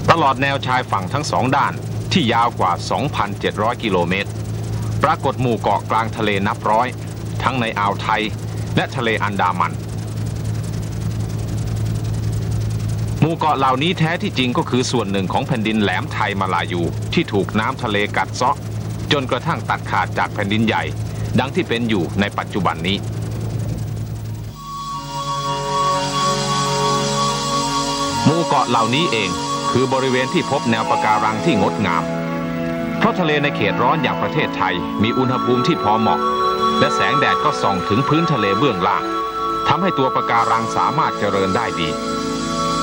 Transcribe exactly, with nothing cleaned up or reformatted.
ตลอดแนวชายฝั่งทั้งสองด้านที่ยาวกว่า สองพันเจ็ดร้อย กิโลเมตรปรากฏหมู่เกาะกลางทะเลนับร้อยทั้งในอ่าวไทยและทะเลอันดามันหมู่เกาะเหล่านี้แท้ที่จริงก็คือส่วนหนึ่งของแผ่นดินแหลมไทยมาลายูที่ถูกน้ำทะเลกัดเซาะจนกระทั่งตัดขาดจากแผ่นดินใหญ่ดังที่เป็นอยู่ในปัจจุบันนี้หมู่เกาะเหล่านี้เองคือบริเวณที่พบแนวปะการังที่งดงามเพราะทะเลในเขตร้อนอย่างประเทศไทยมีอุณหภูมิที่พอเหมาะและแสงแดดก็ส่องถึงพื้นทะเลเบื้องล่างทำให้ตัวปะการังสามารถเจริญได้ดี